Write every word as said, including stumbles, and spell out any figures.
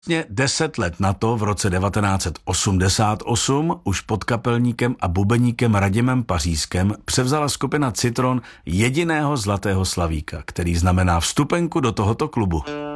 Deset let na to, v roce devatenáct set osmdesát osm, už pod kapelníkem a bubeníkem Radimem Pařízkem převzala skupina Citron jediného zlatého slavíka, který znamená vstupenku do tohoto klubu.